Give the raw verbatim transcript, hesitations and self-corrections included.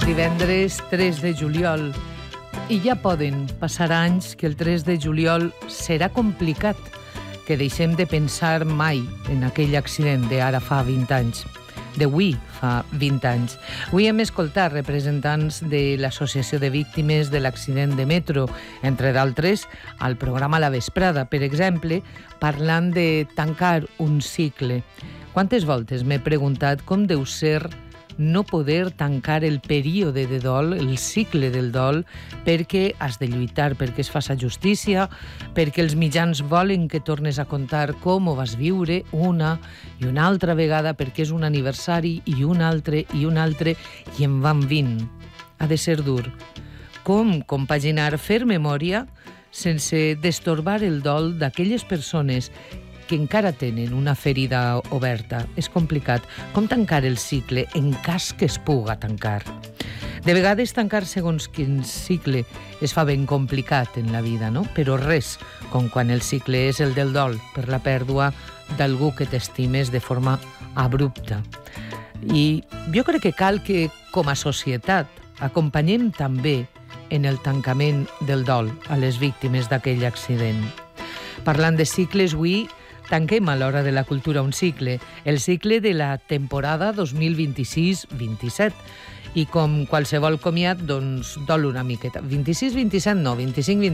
divendres tres de juliol i ja poden passar anys que el tres de juliol serà complicat que deixem de pensar mai en aquell accident d'ara fa vint anys, d'avui fa vint anys. Avui hem escoltat representants de l'Associació de Víctimes de l'Accident de Metro, entre d'altres, al programa La Vesprada, per exemple, parlant de tancar un cicle. Quantes voltes m'he preguntat com deu ser no poder tancar el període de dol, el cicle del dol, perquè has de lluitar perquè es faça justícia, perquè els mitjans volen que tornes a contar com ho vas viure una i una altra vegada, perquè és un aniversari i un altre i un altre, i en van vint. Ha de ser dur. Com compaginar fer memòria sense destorbar el dol d'aquelles persones que encara tenen una ferida oberta? És complicat. Com tancar el cicle en cas que es puga tancar? De vegades tancar segons quin cicle es fa ben complicat en la vida, no? Però res com quan el cicle és el del dol per la pèrdua d'algú que t'estimes de forma abrupta. I jo crec que cal que, com a societat, acompanyem també en el tancament del dol a les víctimes d'aquell accident. Parlant de cicles, avui tanquem a l'hora de la cultura un cicle, el cicle de la temporada dos mil vint-i-sis vint-i-set. I com qualsevol comiat, doncs dol una miqueta. vint-i-sis vint-i-set no, vint-i-cinc vint-i-set